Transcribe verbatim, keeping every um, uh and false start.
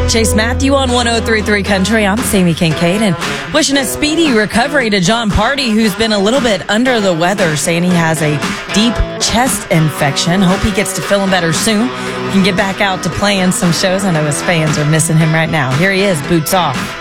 Chase Matthew on one oh three point three Country. I'm Sammy Kincaid, and wishing a speedy recovery to John Party, who's been a little bit under the weather, saying he has a deep chest infection. Hope he gets to feeling better soon. He can get back out to playing some shows. I know his fans are missing him right now. Here he is, boots off.